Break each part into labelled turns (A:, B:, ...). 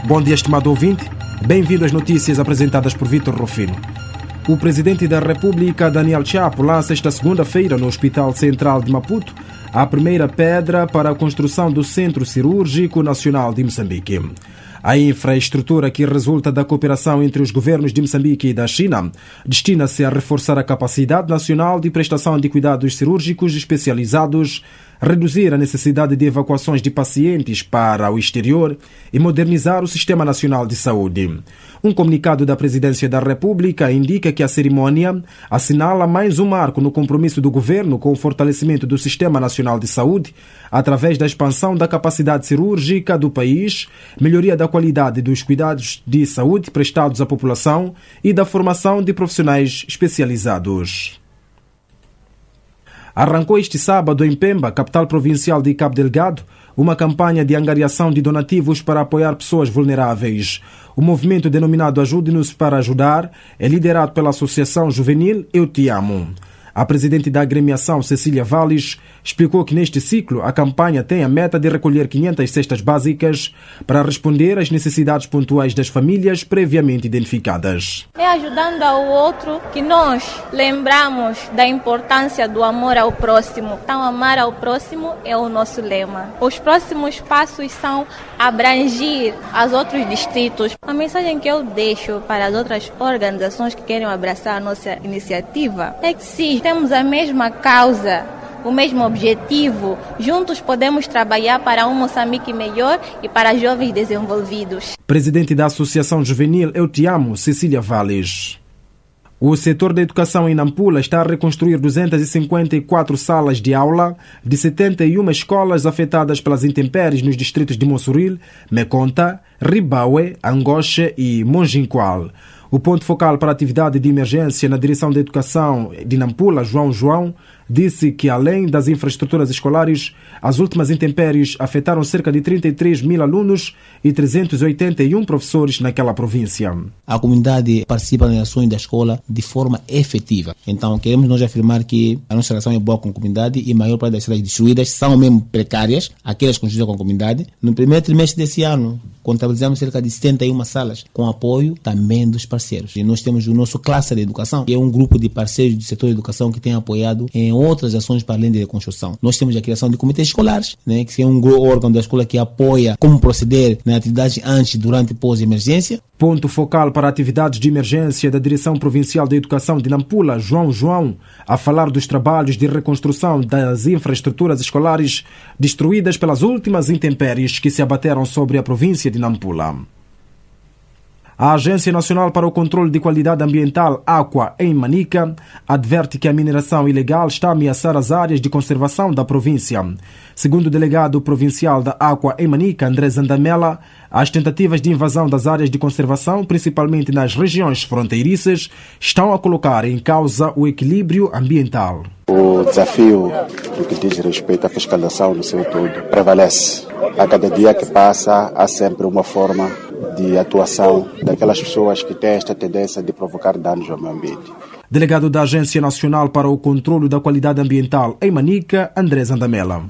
A: Bom dia, estimado ouvinte. Bem-vindo às notícias apresentadas por Vítor Rufino. O Presidente da República, Daniel Chapo, lança esta segunda-feira no Hospital Central de Maputo a primeira pedra para a construção do Centro Cirúrgico Nacional de Moçambique. A infraestrutura que resulta da cooperação entre os governos de Moçambique e da China destina-se a reforçar a capacidade nacional de prestação de cuidados cirúrgicos especializados, reduzir a necessidade de evacuações de pacientes para o exterior e modernizar o Sistema Nacional de Saúde. Um comunicado da Presidência da República indica que a cerimônia assinala mais um marco no compromisso do governo com o fortalecimento do Sistema Nacional de Saúde através da expansão da capacidade cirúrgica do país, melhoria da qualidade dos cuidados de saúde prestados à população e da formação de profissionais especializados. Arrancou este sábado em Pemba, capital provincial de Cabo Delgado, uma campanha de angariação de donativos para apoiar pessoas vulneráveis. O movimento denominado Ajude-nos para Ajudar é liderado pela Associação Juvenil Eu Te Amo. A presidente da agremiação, Cecília Valles, explicou que neste ciclo a campanha tem a meta de recolher 500 cestas básicas para responder às necessidades pontuais das famílias previamente identificadas.
B: É ajudando ao outro que nós lembramos da importância do amor ao próximo. Então, amar ao próximo é o nosso lema. Os próximos passos são abranger os outros distritos. A mensagem que eu deixo para as outras organizações que querem abraçar a nossa iniciativa é que sim, temos a mesma causa, o mesmo objetivo. Juntos podemos trabalhar para um Moçambique melhor e para jovens desenvolvidos.
A: Presidente da Associação Juvenil Eu Te Amo, Cecília Valles. O setor da educação em Nampula está a reconstruir 254 salas de aula de 71 escolas afetadas pelas intempéries nos distritos de Monsuril, Meconta, Ribaue, Angoche e Monjinqual. O ponto focal para a atividade de emergência na direção da educação de Nampula, João, disse que, além das infraestruturas escolares, as últimas intempéries afetaram cerca de 33 mil alunos e 381 professores naquela província.
C: A comunidade participa nas ações da escola de forma efetiva. Então, queremos nós afirmar que a nossa relação é boa com a comunidade e a maior parte das salas destruídas são mesmo precárias, aquelas construídas com a comunidade. No primeiro trimestre desse ano, contabilizamos cerca de 71 salas, com apoio também dos parceiros. E nós temos o nosso Classe de Educação, que é um grupo de parceiros do setor de educação que tem apoiado em outras ações para além da reconstrução. Nós temos a criação de comitês escolares, que é um órgão da escola que apoia como proceder na atividade antes, durante e pós-emergência.
A: Ponto focal para atividades de emergência da Direção Provincial de Educação de Nampula, João, a falar dos trabalhos de reconstrução das infraestruturas escolares destruídas pelas últimas intempéries que se abateram sobre a província de Nampula. A Agência Nacional para o Controlo de Qualidade Ambiental, AQUA, em Manica, adverte que a mineração ilegal está a ameaçar as áreas de conservação da província. Segundo o delegado provincial da AQUA em Manica, André Zandamela, as tentativas de invasão das áreas de conservação, principalmente nas regiões fronteiriças, estão a colocar em causa o equilíbrio ambiental.
D: O desafio no que diz respeito à fiscalização no seu todo prevalece. A cada dia que passa, há sempre uma forma de atuação daquelas pessoas que têm esta tendência de provocar danos ao meio ambiente.
A: Delegado da Agência Nacional para o Controlo da Qualidade Ambiental em Manica, André Zandamela.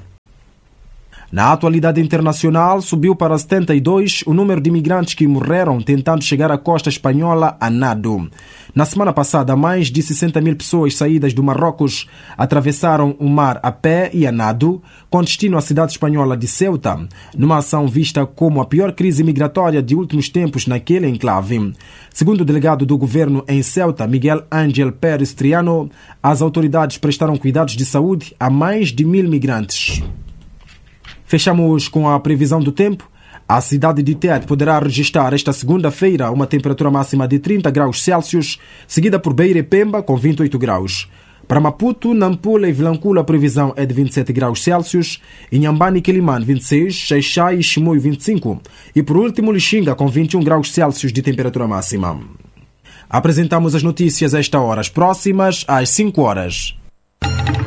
A: Na atualidade internacional, subiu para 72 o número de imigrantes que morreram tentando chegar à costa espanhola a nado. Na semana passada, mais de 60 mil pessoas saídas do Marrocos atravessaram o mar a pé e a nado, com destino à cidade espanhola de Ceuta, numa ação vista como a pior crise migratória de últimos tempos naquele enclave. Segundo o delegado do governo em Ceuta, Miguel Ángel Pérez Triano, as autoridades prestaram cuidados de saúde a mais de 1.000 migrantes. Fechamos com a previsão do tempo. A cidade de Tete poderá registrar esta segunda-feira uma temperatura máxima de 30 graus Celsius, seguida por Beira e Pemba com 28 graus. Para Maputo, Nampula e Vilankula a previsão é de 27 graus Celsius, Inhambane e Quelimane 26, Xaixai e Chimoio 25 e por último Lixinga com 21 graus Celsius de temperatura máxima. Apresentamos as notícias a esta hora, as próximas às 5 horas.